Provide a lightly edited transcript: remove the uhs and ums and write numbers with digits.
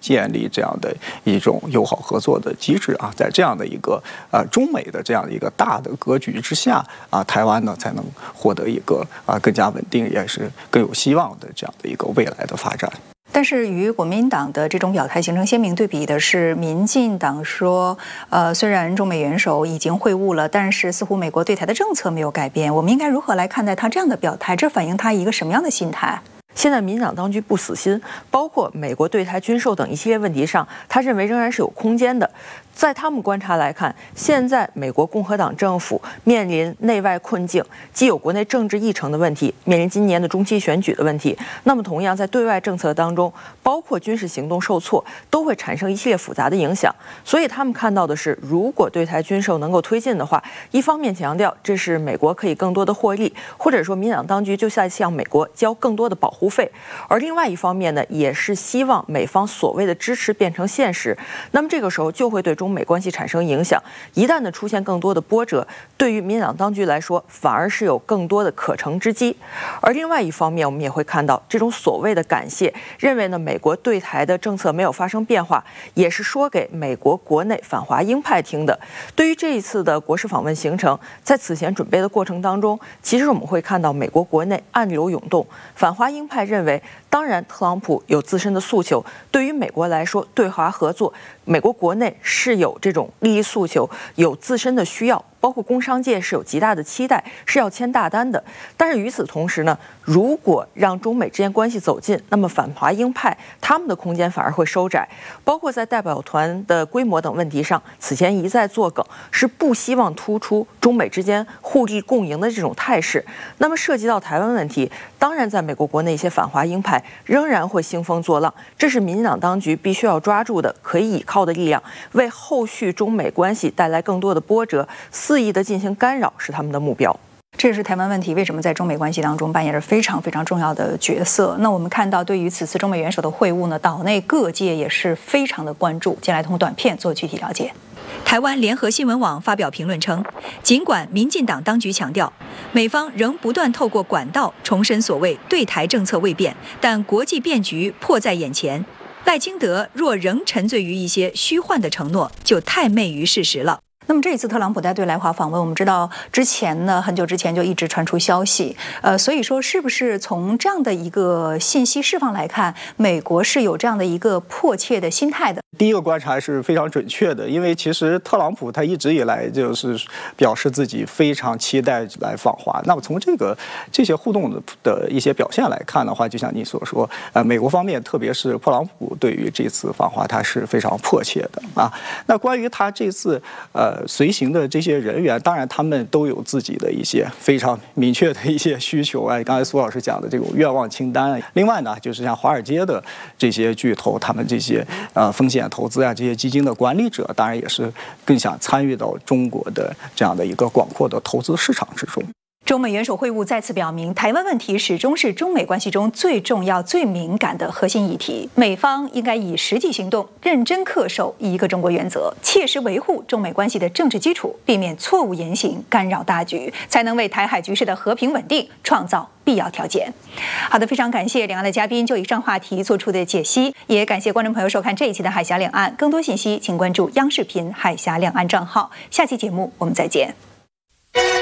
建立这样的一种友好合作的机制啊，在这样的一个中美的这样的一个大的格局之下啊，台湾呢才能获得一个更加稳定也是更有希望的这样的一个未来的发展。 但是与国民党的这种表态形成鲜明对比的是，民进党说，虽然中美元首已经会晤了，但是似乎美国对台的政策没有改变。我们应该如何来看待他这样的表态？这反映他一个什么样的心态？ 现在民进党当局不死心，包括美国对台军售等一系列问题上，他认为仍然是有空间的。在他们观察来看，现在美国共和党政府面临内外困境，既有国内政治议程的问题，面临今年的中期选举的问题，那么同样在对外政策当中，包括军事行动受挫，都会产生一系列复杂的影响。所以他们看到的是，如果对台军售能够推进的话，一方面强调这是美国可以更多的获利，或者说民进党当局就在向美国交更多的保护费，而另外一方面呢，也是希望美方所谓的支持变成现实。那么这个时候就会对中美关系产生影响，一旦呢出现更多的波折，对于民进党当局来说，反而是有更多的可乘之机。而另外一方面，我们也会看到这种所谓的感谢，认为呢美国对台的政策没有发生变化，也是说给美国国内反华鹰派听的。对于这一次的国事访问行程，在此前准备的过程当中，其实我们会看到美国国内暗流涌动，反华鹰派认为，当然特朗普有自身的诉求，对于美国来说，对华合作，美国国内是有这种利益诉求，有自身的需要，包括工商界是有极大的期待，是要签大单的。但是与此同时呢，如果让中美之间关系走近，那么反华鹰派他们的空间反而会收窄，包括在代表团的规模等问题上，此前一再作梗，是不希望突出中美之间互利共赢的这种态势。那么涉及到台湾问题，当然在美国国内一些反华鹰派仍然会兴风作浪，这是民进党当局必须要抓住的可以倚靠的力量，为后续中美关系带来更多的波折，肆意的进行干扰是他们的目标。 这也是台湾问题为什么在中美关系当中扮演着非常非常重要的角色。那我们看到，对于此次中美元首的会晤呢，岛内各界也是非常的关注。接下来通过短片做具体了解。台湾联合新闻网发表评论称，尽管民进党当局强调，美方仍不断透过管道重申所谓对台政策未变，但国际变局迫在眼前。赖清德若仍沉醉于一些虚幻的承诺，就太昧于事实了。那么这一次特朗普带队来华访问，我们知道之前呢，很久之前就一直传出消息，所以说是不是从这样的一个信息释放来看，美国是有这样的一个迫切的心态的？ 第一个观察是非常准确的，因为其实特朗普他一直以来就是表示自己非常期待来访华。那么从这些互动的一些表现来看的话，就像你所说，美国方面特别是特朗普对于这次访华他是非常迫切的啊。那关于他这次随行的这些人员，当然他们都有自己的一些非常明确的一些需求啊。刚才苏老师讲的这种愿望清单。另外呢，就是像华尔街的这些巨头，他们这些风险投资啊，这些基金的管理者，当然也是更想参与到中国的这样的一个广阔的投资市场之中。 中美元首会晤再次表明，台湾问题始终是中美关系中最重要、最敏感的核心议题。美方应该以实际行动认真恪守一个中国原则，切实维护中美关系的政治基础，避免错误言行干扰大局，才能为台海局势的和平稳定创造必要条件。好的，非常感谢两岸的嘉宾就以上话题做出的解析，也感谢观众朋友收看这一期的海峡两岸。更多信息请关注央视频海峡两岸账号。下期节目我们再见。